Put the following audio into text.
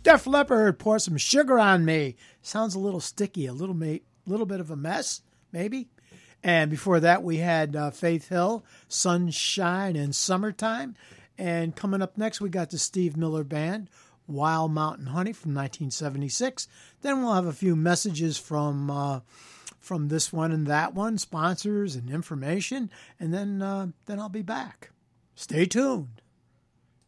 Def Leppard, Pour Some Sugar on Me. Sounds a little sticky, a little bit of a mess, maybe. And before that, we had Faith Hill, Sunshine and Summertime. And coming up next, we got the Steve Miller Band, Wild Mountain Honey from 1976. Then we'll have a few messages from this one and that one, sponsors and information. And then I'll be back. Stay tuned.